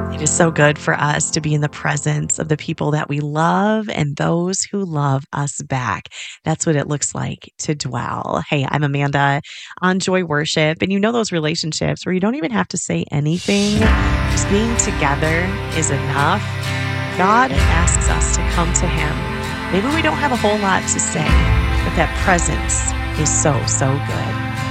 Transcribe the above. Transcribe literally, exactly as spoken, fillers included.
It is so good for us to be in the presence of the people that we love and those who love us back. That's what it looks like to dwell. Hey, I'm Amanda on Joy Worship. And you know those relationships where you don't even have to say anything, just being together is enough. God asks us to come to Him. Maybe we don't have a whole lot to say, but that presence is so, so good.